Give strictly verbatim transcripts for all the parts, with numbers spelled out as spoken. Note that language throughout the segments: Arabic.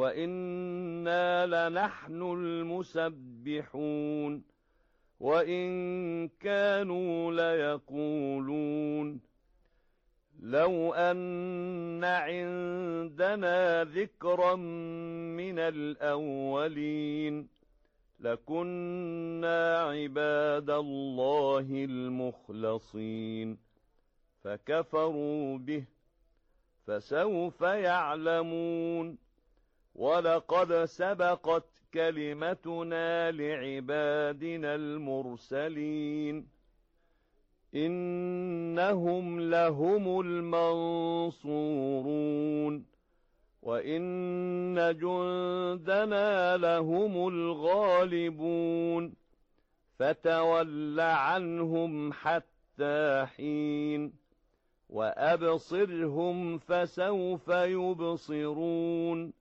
وإنا لنحن المسبحون وإن كانوا ليقولون لو أن عندنا ذكرا من الأولين لكنا عباد الله المخلصين فكفروا به فسوف يعلمون ولقد سبقت كلمتنا لعبادنا المرسلين إنهم لهم المنصورون وإن جندنا لهم الغالبون فتول عنهم حتى حين وأبصرهم فسوف يبصرون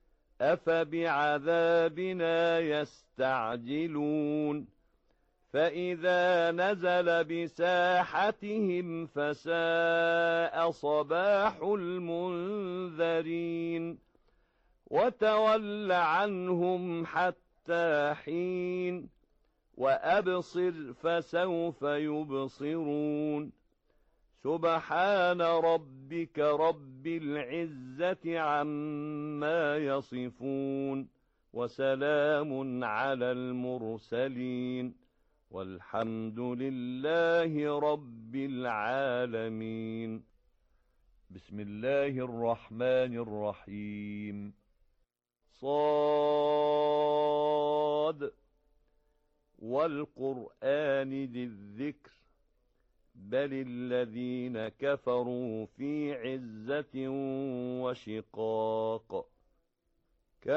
أفبعذابنا يستعجلون فإذا نزل بساحتهم فساء صباح المنذرين وتول عنهم حتى حين وأبصر فسوف يبصرون سبحان ربك رب العزة عما يصفون وسلام على المرسلين والحمد لله رب العالمين. بسم الله الرحمن الرحيم. صاد والقرآن ذي الذكر بل الذين كفروا في عزة وشقاق